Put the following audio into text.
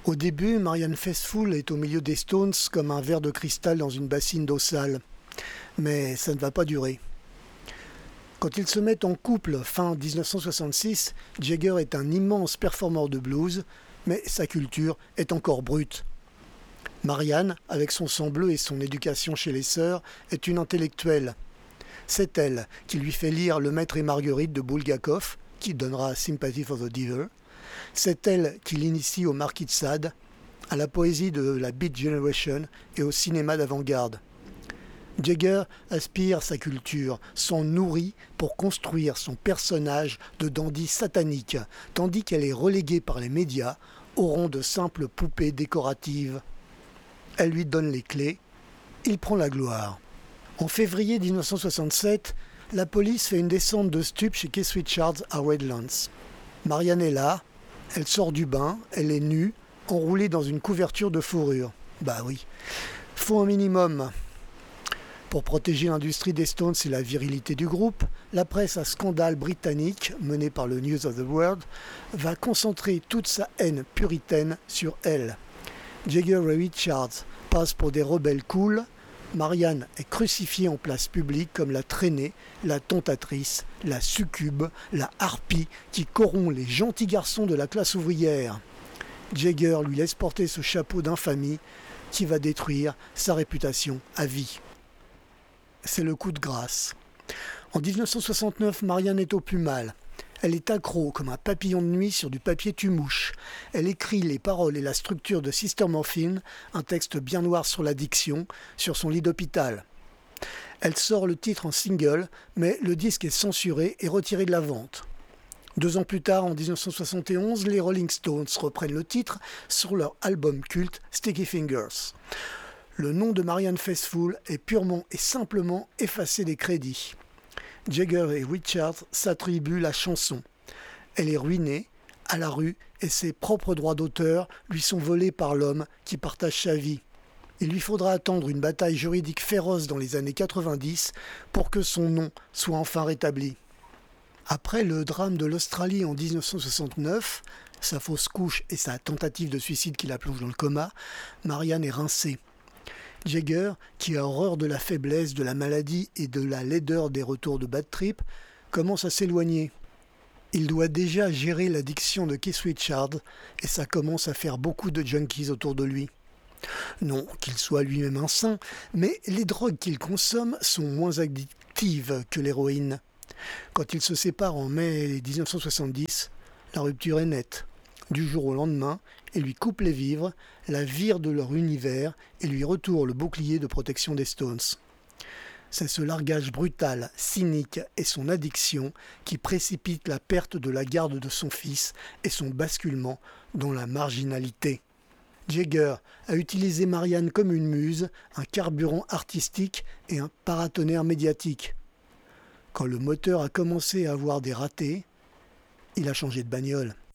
Au début, Marianne Faithfull est au milieu des Stones comme un verre de cristal dans une bassine d'eau sale. Mais ça ne va pas durer. Quand ils se mettent en couple fin 1966, Jagger est un immense performeur de blues, mais sa culture est encore brute. Marianne, avec son sang bleu et son éducation chez les sœurs, est une intellectuelle. C'est elle qui lui fait lire Le Maître et Marguerite de Bulgakov, qui donnera Sympathy for the Devil. C'est elle qui l'initie au Marquis de Sade, à la poésie de la Beat Generation et au cinéma d'avant-garde. Jagger aspire sa culture, s'en nourrit pour construire son personnage de dandy satanique, tandis qu'elle est reléguée par les médias au rang de simple poupée décorative. Elle lui donne les clés, il prend la gloire. En février 1967, la police fait une descente de stupes chez Keith Richards à Redlands. Marianne est là, elle sort du bain, elle est nue, enroulée dans une couverture de fourrure. Bah oui, faut un minimum. Pour protéger l'industrie des Stones et la virilité du groupe, la presse à scandale britannique, menée par le News of the World, va concentrer toute sa haine puritaine sur elle. Jagger et Richards passent pour des rebelles cool. Marianne est crucifiée en place publique comme la traînée, la tentatrice, la succube, la harpie qui corrompt les gentils garçons de la classe ouvrière. Jagger lui laisse porter ce chapeau d'infamie qui va détruire sa réputation à vie. C'est le coup de grâce. En 1969, Marianne est au plus mal. Elle est accro comme un papillon de nuit sur du papier tue-mouche. Elle écrit les paroles et la structure de Sister Morphine, un texte bien noir sur l'addiction, sur son lit d'hôpital. Elle sort le titre en single, mais le disque est censuré et retiré de la vente. 2 ans plus tard, en 1971, les Rolling Stones reprennent le titre sur leur album culte Sticky Fingers. Le nom de Marianne Faithfull est purement et simplement effacé des crédits. Jagger et Richards s'attribuent la chanson. Elle est ruinée, à la rue, et ses propres droits d'auteur lui sont volés par l'homme qui partage sa vie. Il lui faudra attendre une bataille juridique féroce dans les années 90 pour que son nom soit enfin rétabli. Après le drame de l'Australie en 1969, sa fausse couche et sa tentative de suicide qui la plonge dans le coma, Marianne est rincée. Jagger, qui a horreur de la faiblesse, de la maladie et de la laideur des retours de bad trip, commence à s'éloigner. Il doit déjà gérer l'addiction de Keith Richards et ça commence à faire beaucoup de junkies autour de lui. Non qu'il soit lui-même un saint, mais les drogues qu'il consomme sont moins addictives que l'héroïne. Quand il se sépare en mai 1970, la rupture est nette. Du jour au lendemain, il lui coupe les vivres, la vire de leur univers et lui retourne le bouclier de protection des Stones. C'est ce largage brutal, cynique et son addiction qui précipite la perte de la garde de son fils et son basculement dans la marginalité. Jagger a utilisé Marianne comme une muse, un carburant artistique et un paratonnerre médiatique. Quand le moteur a commencé à avoir des ratés, il a changé de bagnole.